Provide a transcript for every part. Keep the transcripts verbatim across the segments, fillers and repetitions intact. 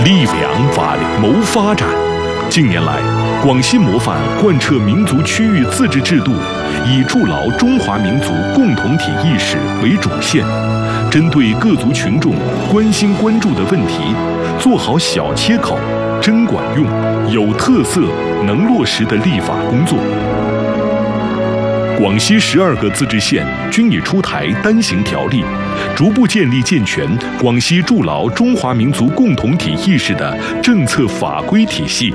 立粮瓦力谋发展。近年来，广西模范贯彻民族区域自治制度，以筑牢中华民族共同体意识为主线，针对各族群众关心关注的问题，做好小切口、真管用、有特色、能落实的立法工作。广西十二个自治县均已出台单行条例，逐步建立健全广西筑牢中华民族共同体意识的政策法规体系。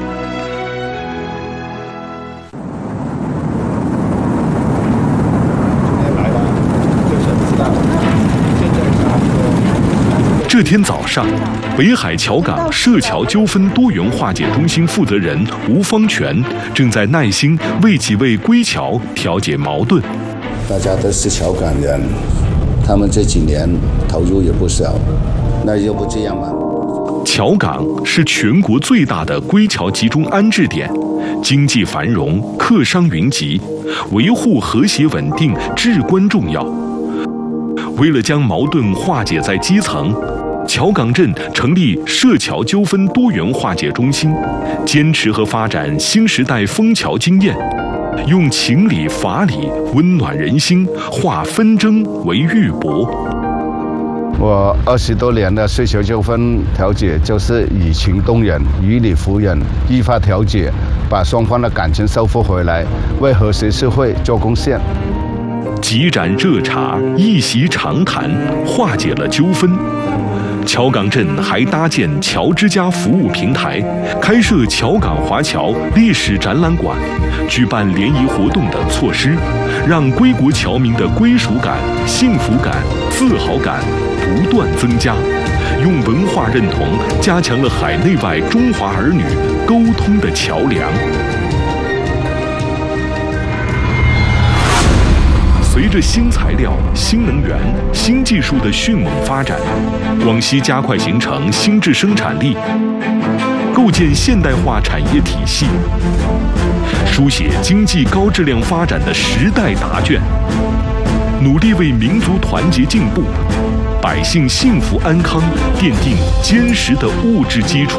这天早上，北海桥港涉桥纠纷多元化解中心负责人吴方全正在耐心为几位归侨调解矛盾。 大家都是桥港人，他们这几年投入也不少，那要不这样吧？ 桥港是全国最大的归侨集中安置点，经济繁荣，客商云集，维护和谐稳定至关重要。为了将矛盾化解在基层，桥港镇成立涉桥纠纷多元化解中心，坚持和发展新时代枫桥经验，用情理法理温暖人心，化纷争为玉帛。 我二十多年的涉桥纠纷调解，就是以情动人，于理服人，依法调解，把双方的感情收复回来，为和谐社会做贡献。 几盏热茶，一席长谈，化解了纠纷。桥港镇还搭建桥之家服务平台，开设桥港华侨历史展览馆，举办联谊活动等措施，让归国侨民的归属感、幸福感、自豪感不断增加，用文化认同加强了海内外中华儿女沟通的桥梁。随着新材料、新能源、新技术的迅猛发展，广西加快形成新质生产力，构建现代化产业体系，书写经济高质量发展的时代答卷，努力为民族团结进步、百姓幸福安康奠定坚实的物质基础。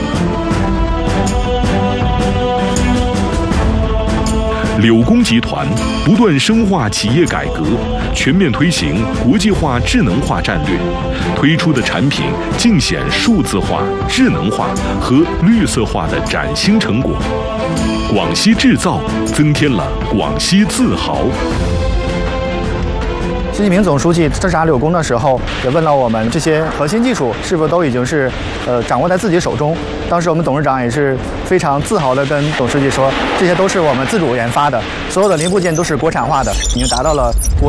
柳工集团不断深化企业改革，全面推行国际化智能化战略，推出的产品尽显数字化、智能化和绿色化的崭新成果。广西制造增添了广西自豪。 习近平总书记视察柳工的时候，也问了我们这些核心技术是否都已经是呃掌握在自己手中。当时我们董事长也是非常自豪地跟董书记说，这些都是我们自主研发的，所有的零部件都是国产化的，已经达到了国。